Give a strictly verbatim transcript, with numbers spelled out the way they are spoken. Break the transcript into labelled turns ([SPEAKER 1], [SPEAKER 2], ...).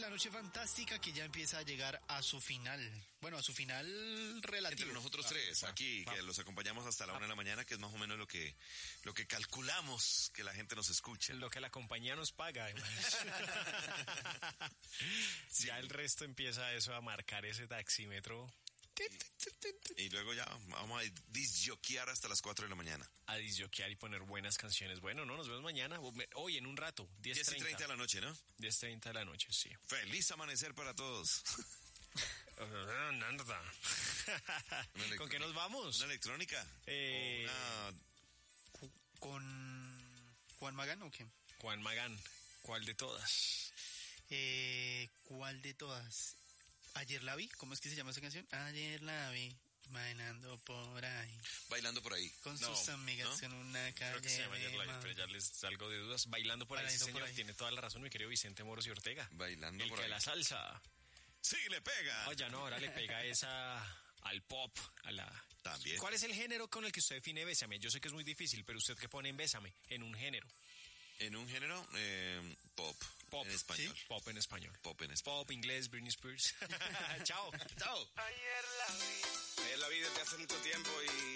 [SPEAKER 1] La Noche Fantástica, que ya empieza a llegar a su final. Bueno, a su final relativo.
[SPEAKER 2] Entre nosotros tres,
[SPEAKER 1] ah,
[SPEAKER 2] aquí,
[SPEAKER 1] ah,
[SPEAKER 2] que los acompañamos hasta la
[SPEAKER 1] ah,
[SPEAKER 2] una de la mañana, que es más o menos lo que, lo que calculamos que la gente nos escuche.
[SPEAKER 3] Lo que la compañía nos paga, además. Sí. Ya el resto empieza eso a marcar ese taxímetro.
[SPEAKER 2] Y, y luego ya vamos a disjoquear hasta las cuatro de la mañana.
[SPEAKER 3] A disjoquear y poner buenas canciones. Bueno, no, nos vemos mañana. Hoy en un rato. diez
[SPEAKER 2] y treinta de la noche, ¿no?
[SPEAKER 3] diez y treinta de la noche, sí.
[SPEAKER 2] Feliz amanecer para todos.
[SPEAKER 3] ¿Con qué nos vamos?
[SPEAKER 2] ¿Una electrónica?
[SPEAKER 3] Eh...
[SPEAKER 2] Una...
[SPEAKER 1] ¿Con Juan Magán o qué?
[SPEAKER 3] Juan Magán. ¿Cuál de todas?
[SPEAKER 1] Eh, ¿Cuál de todas? Ayer la vi, ¿cómo es que se llama esa canción? Ayer la vi, bailando por ahí.
[SPEAKER 2] Bailando por ahí.
[SPEAKER 1] Con
[SPEAKER 3] no,
[SPEAKER 1] sus amigas ¿no? En una calle.
[SPEAKER 3] Creo que se llama Ayer la vi, pero ya les salgo de dudas. Bailando por
[SPEAKER 1] bailando
[SPEAKER 3] ahí, sí, señor.
[SPEAKER 1] Ahí.
[SPEAKER 3] Tiene toda la razón, mi querido Vicente Moros y Ortega.
[SPEAKER 2] Bailando
[SPEAKER 3] El
[SPEAKER 2] por
[SPEAKER 3] que
[SPEAKER 2] ahí.
[SPEAKER 3] La salsa.
[SPEAKER 2] Sí, le pega.
[SPEAKER 3] No, ya no, ahora le pega esa al pop, a la...
[SPEAKER 2] También.
[SPEAKER 3] ¿Cuál es el género con el que usted define Bésame? Yo sé que es muy difícil, pero usted ¿qué pone en Bésame? En un género.
[SPEAKER 2] En un género, eh, pop.
[SPEAKER 3] Pop.
[SPEAKER 2] En español.
[SPEAKER 3] ¿Sí? Pop en español.
[SPEAKER 2] Pop en español.
[SPEAKER 3] Pop, inglés, Britney Spears. Chao.
[SPEAKER 2] Chao.
[SPEAKER 4] Ayer la vi. Ayer la vi desde hace mucho tiempo y